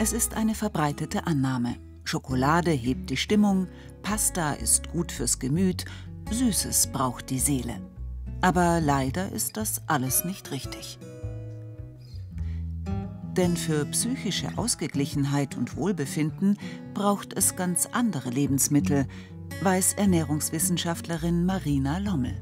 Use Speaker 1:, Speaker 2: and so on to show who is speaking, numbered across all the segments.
Speaker 1: Es ist eine verbreitete Annahme. Schokolade hebt die Stimmung, Pasta ist gut fürs Gemüt, Süßes braucht die Seele. Aber leider ist das alles nicht richtig. Denn für psychische Ausgeglichenheit und Wohlbefinden braucht es ganz andere Lebensmittel, weiß Ernährungswissenschaftlerin Marina Lommel.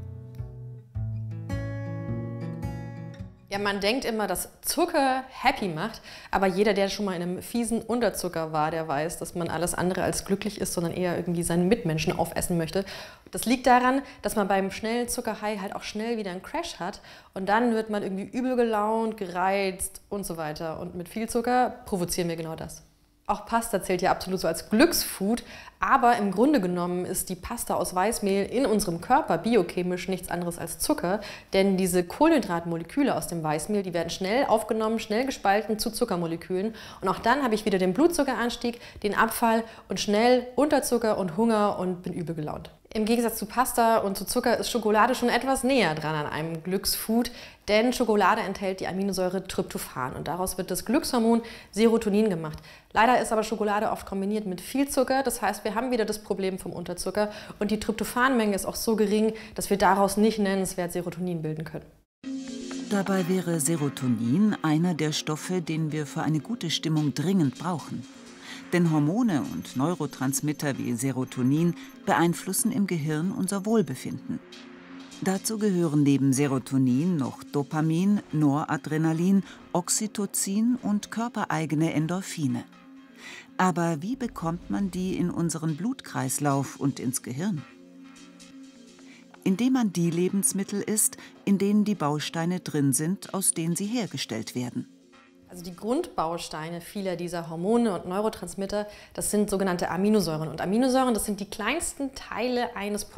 Speaker 2: Ja, man denkt immer, dass Zucker happy macht, aber jeder, der schon mal in einem fiesen Unterzucker war, der weiß, dass man alles andere als glücklich ist, sondern eher irgendwie seinen Mitmenschen aufessen möchte. Das liegt daran, dass man beim schnellen Zuckerhigh halt auch schnell wieder einen Crash hat und dann wird man irgendwie übel gelaunt, gereizt und so weiter. Und mit viel Zucker provozieren wir genau das. Auch Pasta zählt ja absolut so als Glücksfood, aber im Grunde genommen ist die Pasta aus Weißmehl in unserem Körper biochemisch nichts anderes als Zucker, denn diese Kohlenhydratmoleküle aus dem Weißmehl, die werden schnell aufgenommen, schnell gespalten zu Zuckermolekülen und auch dann habe ich wieder den Blutzuckeranstieg, den Abfall und schnell Unterzucker und Hunger und bin übel gelaunt. Im Gegensatz zu Pasta und zu Zucker ist Schokolade schon etwas näher dran an einem Glücksfood, denn Schokolade enthält die Aminosäure Tryptophan und daraus wird das Glückshormon Serotonin gemacht. Leider ist aber Schokolade oft kombiniert mit viel Zucker, das heißt, wir haben wieder das Problem vom Unterzucker und die Tryptophanmenge ist auch so gering, dass wir daraus nicht nennenswert Serotonin bilden können.
Speaker 1: Dabei wäre Serotonin einer der Stoffe, den wir für eine gute Stimmung dringend brauchen. Denn Hormone und Neurotransmitter wie Serotonin beeinflussen im Gehirn unser Wohlbefinden. Dazu gehören neben Serotonin noch Dopamin, Noradrenalin, Oxytocin und körpereigene Endorphine. Aber wie bekommt man die in unseren Blutkreislauf und ins Gehirn? Indem man die Lebensmittel isst, in denen die Bausteine drin sind, aus denen sie hergestellt werden.
Speaker 2: Also die Grundbausteine vieler dieser Hormone und Neurotransmitter, das sind sogenannte Aminosäuren. Und Aminosäuren, das sind die kleinsten Teile eines Proteins.